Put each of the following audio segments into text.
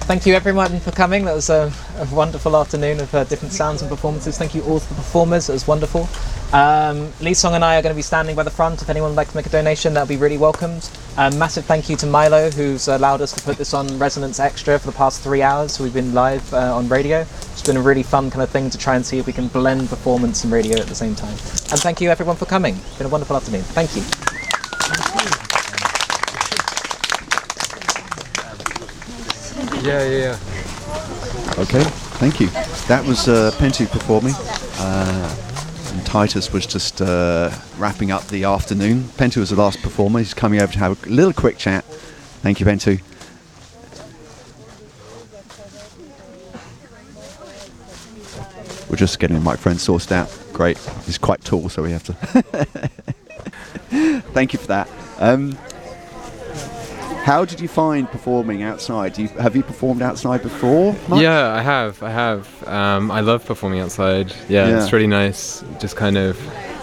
Thank you everyone for coming. That was a wonderful afternoon of different sounds and performances. Thank you all to the performers. It was wonderful. Lee Song and I are going to be standing by the front. If anyone would like to make a donation, that would be really welcomed. Massive thank you to Milo, who's allowed us to put this on Resonance Extra for the past 3 hours. We've been live on radio. It's been a really fun kind of thing to try and see if we can blend performance and radio at the same time. And thank you everyone for coming. It's been a wonderful afternoon. Thank you. Yeah. Okay, thank you. That was Pentu performing. And Titus was just wrapping up the afternoon. Pentu was the last performer. He's coming over to have a little quick chat. Thank you, Pentu. We're just getting the microphone sourced out. Great. He's quite tall, so we have to... Thank you for that. How did you find performing outside? Have you performed outside before, Mike? Yeah, I have. I love performing outside. Yeah, it's really nice. Just kind of...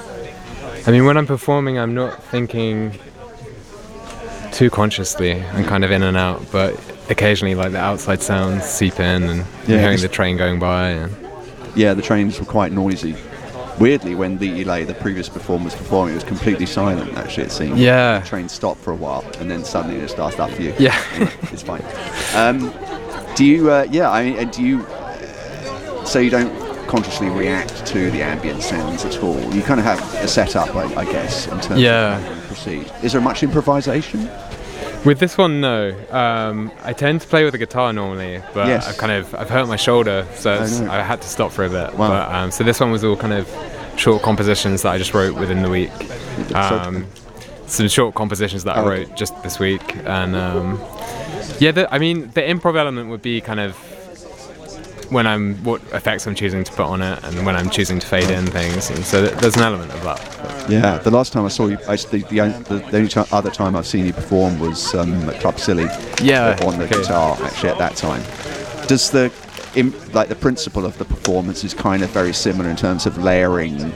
I mean, when I'm performing, I'm not thinking too consciously. I'm kind of in and out, but occasionally, like, the outside sounds seep in, and hearing the train going by. And yeah, the trains were quite noisy. Weirdly, when the previous performer was performing, it was completely silent, actually, it seemed. Yeah. The train stopped for a while, and then suddenly it starts up for you. Yeah. It's fine. Do you, do you, so you don't consciously react to the ambient sounds at all? You kind of have a setup, I guess, in terms of how you proceed. Is there much improvisation? With this one, no. I tend to play with the guitar normally, but I've hurt my shoulder, so I had to stop for a bit. Wow. But, so this one was all kind of short compositions that I just wrote within the week. Some short compositions that I wrote just this week, and the improv element would be kind of what effects I'm choosing to put on it, and when I'm choosing to fade in things, and so there's an element of that. Yeah, the last time I saw you, the only other time I've seen you perform was at Club Silly. Yeah, on the guitar, actually, at that time. Does the principle of the performance is kind of very similar in terms of layering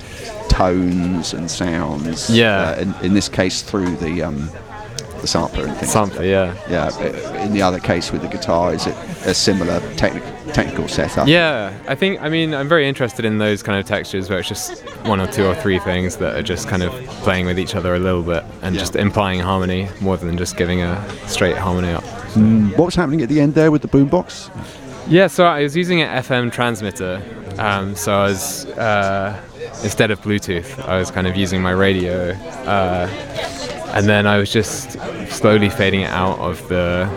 tones and sounds? Yeah. In this case, through the sampler and things. Sampler, yeah. Yeah. In the other case with the guitar, is it a similar technical setup? Yeah, I'm very interested in those kind of textures where it's just one or two or three things that are just kind of playing with each other a little bit and just implying harmony more than just giving a straight harmony up. So. What was happening at the end there with the boombox? Yeah, so I was using an FM transmitter, so I was, instead of Bluetooth, I was kind of using my radio, and then I was just slowly fading it out of the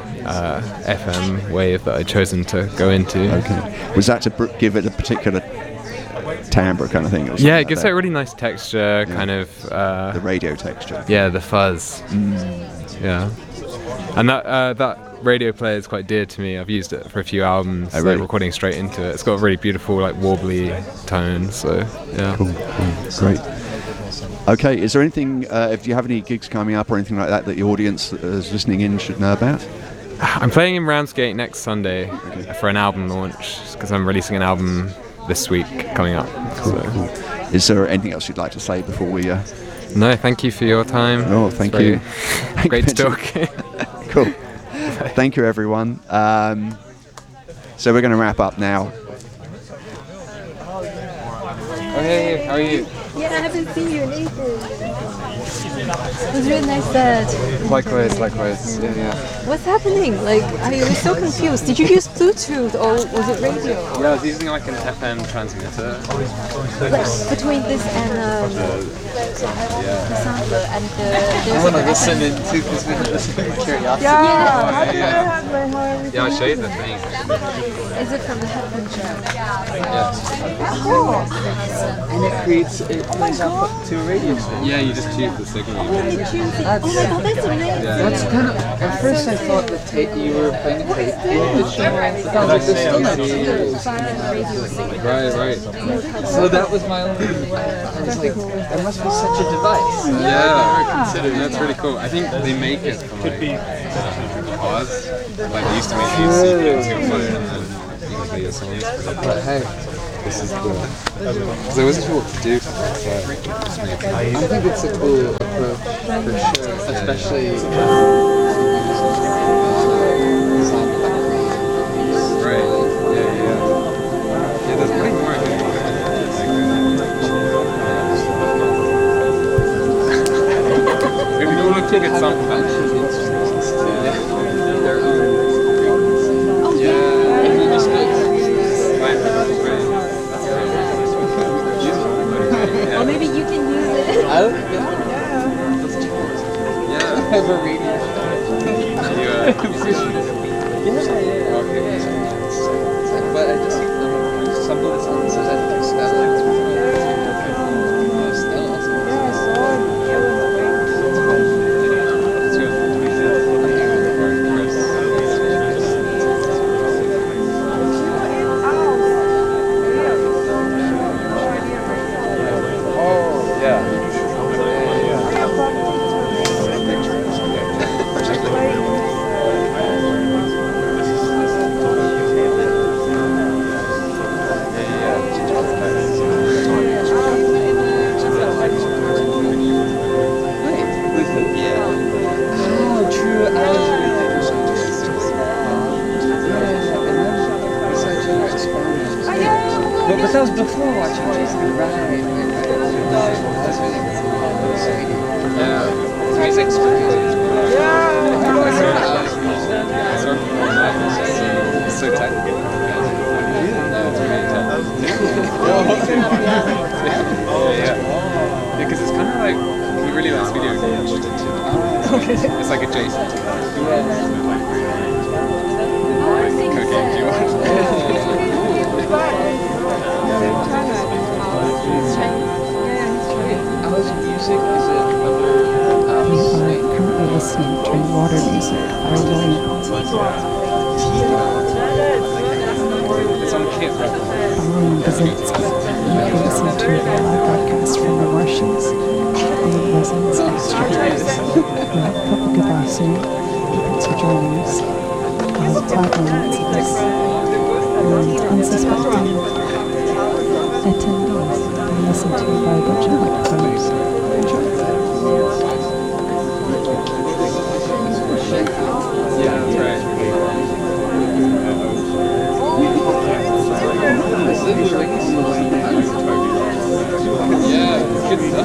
FM wave that I'd chosen to go into. Okay. Was that to give it a particular timbre kind of thing? Or yeah, it gives it a really nice texture, kind of... the radio texture. Yeah, the fuzz. Yeah. And that radio player is quite dear to me. I've used it for a few albums, recording straight into it. It's got a really beautiful, warbly tone, so yeah. Cool. Great. Okay, is there anything, if you have any gigs coming up or anything like that the audience that is listening in should know about? I'm playing in Ramsgate next Sunday for an album launch, because I'm releasing an album this week coming up. Cool. Is there anything else you'd like to say before we... No, thank you for your time. Oh, thank you. Great to talk. Cool. Thank you, everyone. So we're going to wrap up now. Oh, hey, how are you? Yeah, I haven't seen you in ages. It was really nice set. Likewise. Yeah. What's happening? I was so confused. Did you use Bluetooth or was it radio? Yeah, I was using an FM transmitter. Between this and the sampler and the... I want to listen in too, because we have this curiosity. Yeah, I'll show you the thing. Is it from the headphone jack? Yeah. Oh! And it creates up to a radio station. Yeah, you just choose the signal. Oh my god, that's amazing! That's kind of, at first I thought that you were playing a tape in the show, but I was like, Right. so that was my only, I was like, there must be such a device. Yeah, that's really cool. I think they make it for cars. They used to make these CDs to your phone and then you can play your songs. But hey, this is cool. Because I wasn't sure what to do to it, so I think it's a cool approach for sure, especially actually a good sample band. Or maybe you can use it. Oh, Yeah. over radio. But I just some of the songs that but that was before watching Jason, right? Yeah. Music. So tight. Yeah. Because it's kind of like he really likes video games. It's like adjacent. Cocaine, do you want? How's music? Is it currently listening to Water Music by William It's on Kit. Basinski. You've been listening to a live broadcast from the Martians, the Resonance Extraterrestrials. We'll have a goodbye soon. Thanks for joining us. I'll tag on to this. And unsuspecting attendees being listened to by a bunch of microphones. Enjoy. Yeah, that's right. Yeah, good stuff.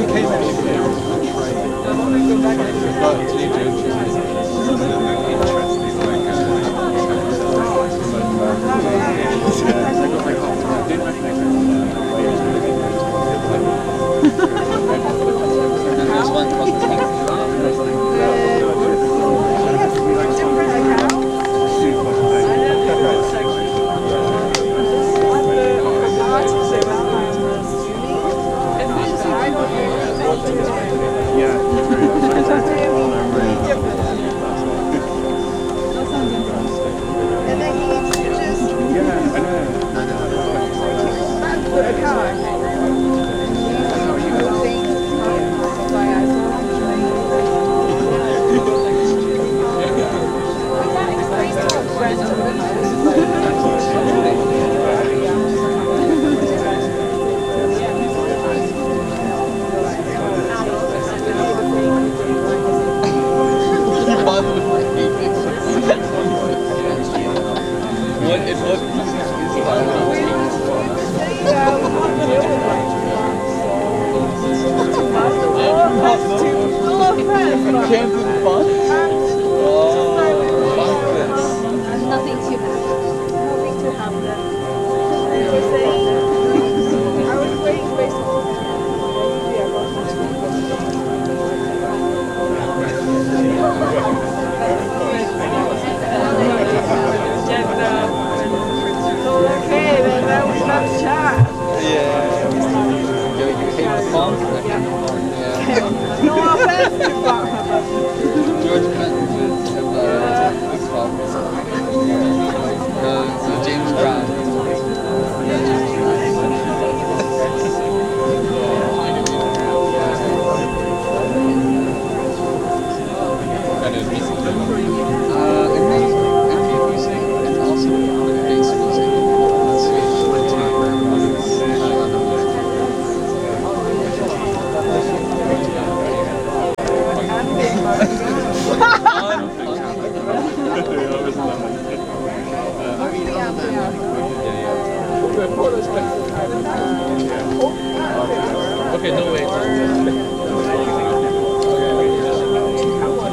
Okay, no way.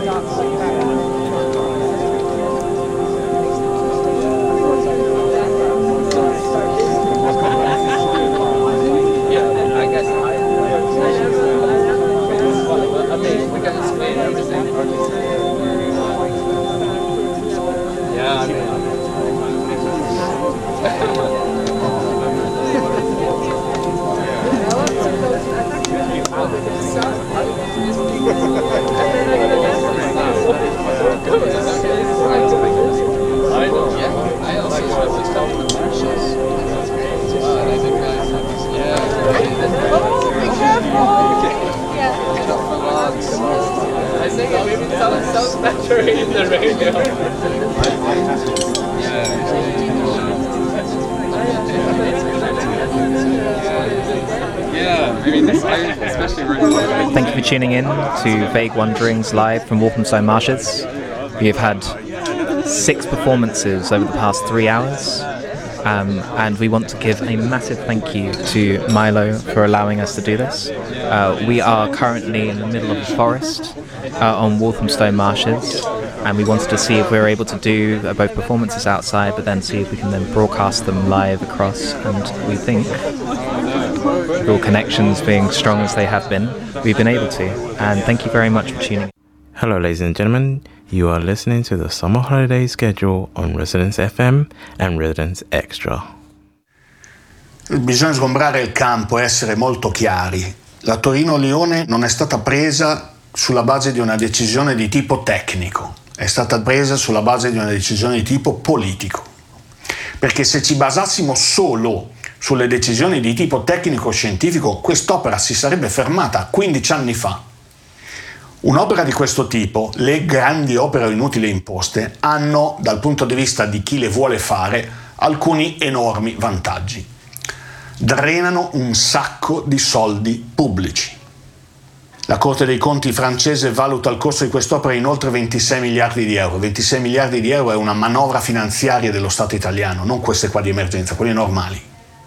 Thank you for tuning in to Vague Wanderings live from Walthamstow Marshes. We have had 6 performances over the past 3 hours, and we want to give a massive thank you to Milo for allowing us to do this. We are currently in the middle of the forest on Walthamstow Marshes, and we wanted to see if we were able to do both performances outside, but then see if we can then broadcast them live across, and we think, with all connections being strong as they have been, we've been able to. And thank you very much for tuning in. Hello ladies and gentlemen, you are listening to the summer holiday schedule on Residence FM and Residence Extra. Bisogna sgombrare il campo e essere molto chiari. La Torino-Lione non è stata presa sulla base di una decisione di tipo tecnico, è stata presa sulla base di una decisione di tipo politico. Perché se ci basassimo solo sulle decisioni di tipo tecnico-scientifico, quest'opera si sarebbe fermata 15 anni fa. Un'opera di questo tipo, le grandi opere inutili imposte, hanno, dal punto di vista di chi le vuole fare, alcuni enormi vantaggi. Drenano un sacco di soldi pubblici. La Corte dei Conti francese valuta il costo di quest'opera in oltre 26 miliardi di euro. 26 miliardi di euro è una manovra finanziaria dello Stato italiano, non queste qua di emergenza, quelle normali.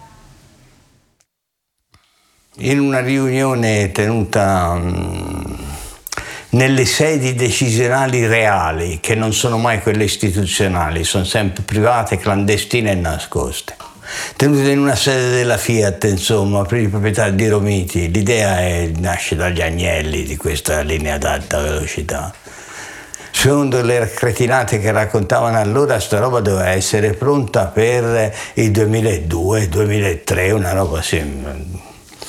In una riunione tenuta nelle sedi decisionali reali, che non sono mai quelle istituzionali, sono sempre private, clandestine e nascoste. Tenute in una sede della Fiat, insomma, per i proprietari di Romiti. L'idea nasce dagli agnelli di questa linea ad alta velocità. Secondo le cretinate che raccontavano allora, sta roba doveva essere pronta per il 2002-2003, una roba simile.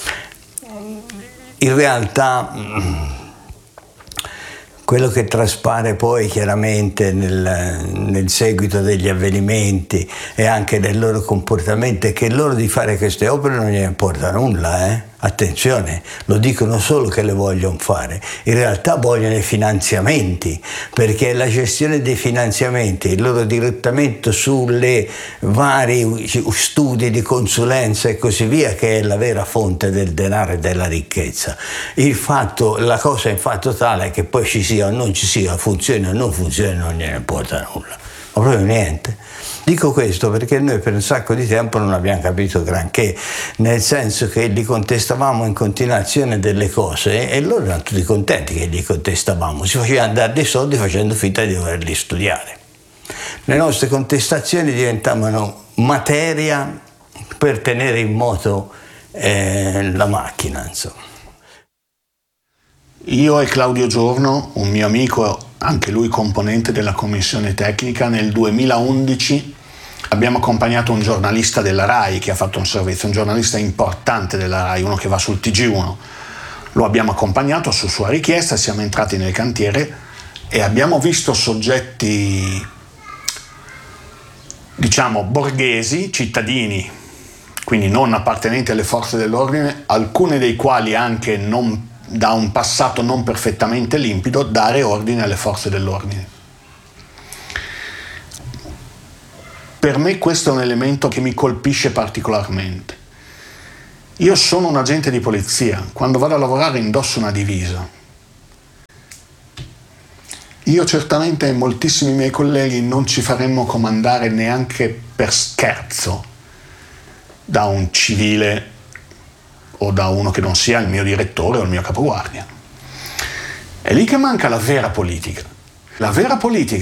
In realtà quello che traspare poi chiaramente nel seguito degli avvenimenti e anche del loro comportamento è che loro di fare queste opere non gli importa nulla, Attenzione, lo dicono solo che le vogliono fare, in realtà vogliono i finanziamenti, perché la gestione dei finanziamenti, il loro dirottamento sulle vari studi di consulenza e così via, che è la vera fonte del denaro e della ricchezza. La cosa è in fatto tale che poi ci sia o non ci sia, funzioni o non funzioni, non gliene importa nulla, ma proprio niente. Dico questo perché noi per un sacco di tempo non abbiamo capito granché, nel senso che gli contestavamo in continuazione delle cose e loro erano tutti contenti che gli contestavamo, si facevano dare dei soldi facendo finta di doverli studiare. Le nostre contestazioni diventavano materia per tenere in moto la macchina, insomma. Io e Claudio Giorno, un mio amico, anche lui componente della commissione tecnica, nel 2011 abbiamo accompagnato un giornalista della RAI che ha fatto un servizio, un giornalista importante della RAI, uno che va sul TG1. Lo abbiamo accompagnato su sua richiesta, siamo entrati nel cantiere e abbiamo visto soggetti, diciamo, borghesi, cittadini, quindi non appartenenti alle forze dell'ordine, alcuni dei quali anche da un passato non perfettamente limpido, dare ordine alle forze dell'ordine. Per me questo è un elemento che mi colpisce particolarmente. Io sono un agente di polizia, quando vado a lavorare indosso una divisa. Io certamente e moltissimi miei colleghi non ci faremmo comandare neanche per scherzo da un civile o da uno che non sia il mio direttore o il mio capoguardia. È lì che manca la vera politica. La vera politica